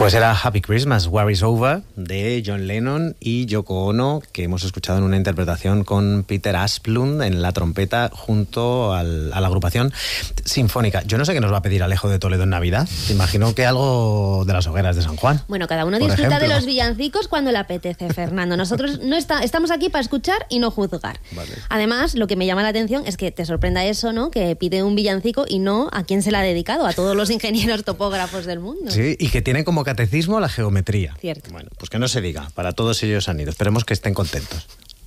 Pues era Happy Christmas, War is Over, de John Lennon y Yoko Ono, que hemos escuchado en una interpretación con Peter Asplund en la trompeta junto a la agrupación sinfónica. Yo no sé qué nos va a pedir Alejo de Toledo en Navidad. Te imagino que algo de las hogueras de San Juan. Bueno, cada uno disfruta de los villancicos cuando le apetece, Fernando. Nosotros estamos aquí para escuchar y no juzgar. Vale. Además, lo que me llama la atención es que te sorprenda eso, ¿no? Que pide un villancico y no a quién se le ha dedicado, a todos los ingenieros topógrafos del mundo. Sí, y que tiene como catecismo la geometría. Cierto. Bueno, pues que no se diga, para todos ellos han ido. Esperemos que estén contentos.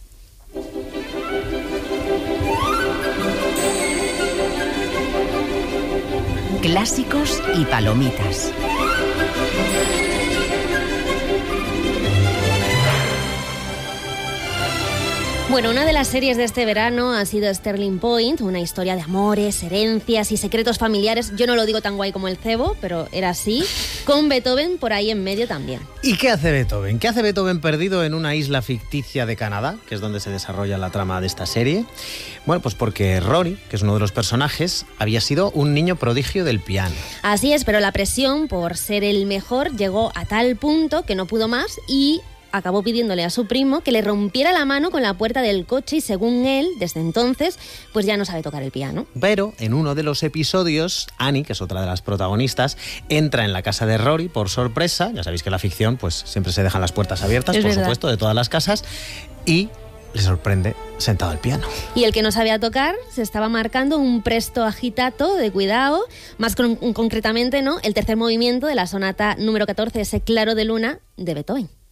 Clásicos y palomitas. Bueno, una de las series de este verano ha sido Sterling Point, una historia de amores, herencias y secretos familiares. Yo no lo digo tan guay como el cebo, pero era así, con Beethoven por ahí en medio también. ¿Y qué hace Beethoven? ¿Qué hace Beethoven perdido en una isla ficticia de Canadá, que es donde se desarrolla la trama de esta serie? Bueno, pues porque Rory, que es uno de los personajes, había sido un niño prodigio del piano. Así es, pero la presión por ser el mejor llegó a tal punto que no pudo más y acabó pidiéndole a su primo que le rompiera la mano con la puerta del coche y según él, desde entonces, pues ya no sabe tocar el piano. Pero en uno de los episodios, Annie, que es otra de las protagonistas, entra en la casa de Rory por sorpresa. Ya sabéis que en la ficción pues siempre se dejan las puertas abiertas, por supuesto, de todas las casas, y le sorprende sentado al piano. Y el que no sabía tocar se estaba marcando un presto agitato de cuidado, más concretamente, ¿no?, el tercer movimiento de la sonata número 14, ese Claro de Luna, de Beethoven.